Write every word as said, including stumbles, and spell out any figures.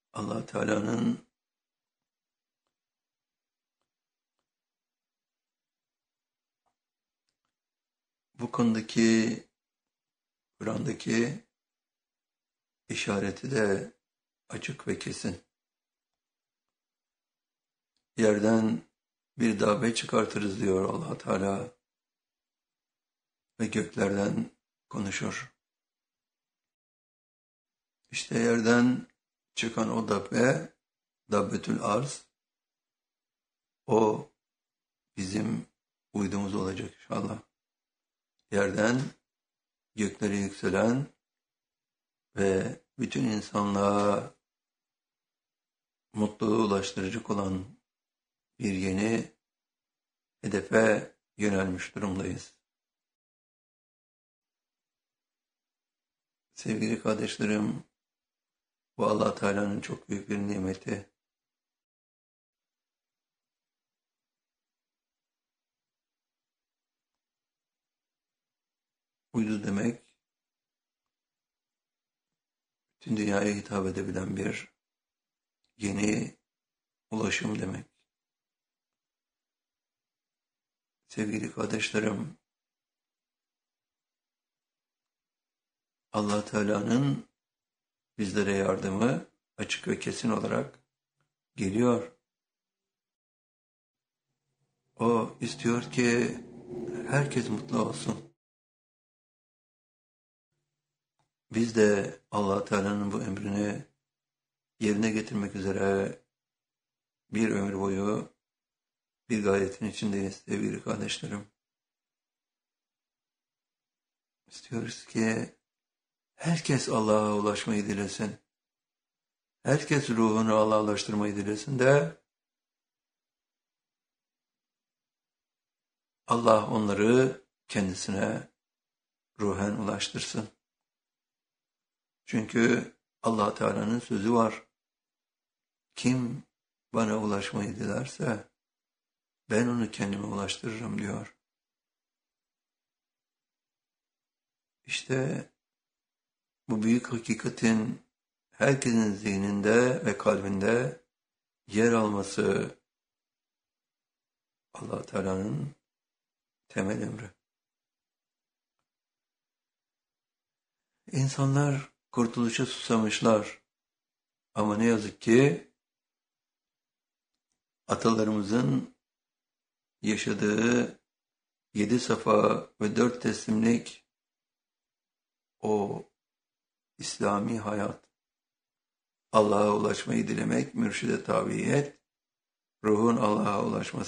Allah Teala'nın bu konudaki Kur'an'daki işareti de açık ve kesin. Yerden bir dabbe çıkartırız diyor Allah Teala ve göklerden konuşur. İşte yerden çıkan o dabbe, Dabbetül Arz, o bizim uydumuz olacak inşallah. Yerden göklere yükselen ve bütün insanlığa mutluluğu ulaştıracak olan bir yeni hedefe yönelmiş durumdayız. Sevgili kardeşlerim, bu Allah Teala'nın çok büyük bir nimeti. Uydu demek, bütün dünyaya hitap edebilen bir yeni ulaşım demek. Sevgili kardeşlerim, Allah Teala'nın bizlere yardımı açık ve kesin olarak geliyor. O istiyor ki herkes mutlu olsun. Biz de Allah Teala'nın bu emrini yerine getirmek üzere bir ömür boyu bir gayretin içindeyiz sevgili kardeşlerim. İstiyoruz ki herkes Allah'a ulaşmayı dilesin. Herkes ruhunu Allah'a ulaştırmayı dilesin de Allah onları kendisine ruhen ulaştırsın. Çünkü Allah Teala'nın sözü var. Kim bana ulaşmayı dilerse ben onu kendime ulaştırırım diyor. İşte bu büyük hakikatin herkesin zihninde ve kalbinde yer alması Allah Teala'nın temel emri. İnsanlar kurtuluşa susamışlar. Ama ne yazık ki atalarımızın yaşadığı yedi safa ve dört teslimlik o İslami hayat, Allah'a ulaşmayı dilemek, mürşide tabiyet, ruhun Allah'a ulaşması